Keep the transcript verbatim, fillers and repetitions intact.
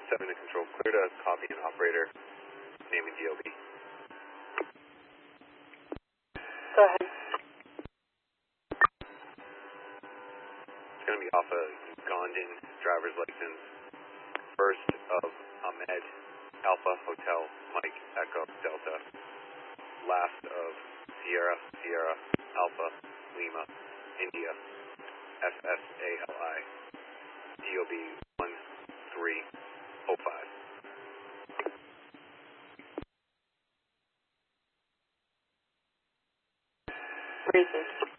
seven to control, clear to copy an operator, naming D O B. Go ahead. It's going to be off of Gondon driver's license, first of Ahmed, Alpha Hotel Mike Echo Delta, last of Sierra Sierra Alpha Lima India F S A L I D O B one three oh five. Reason.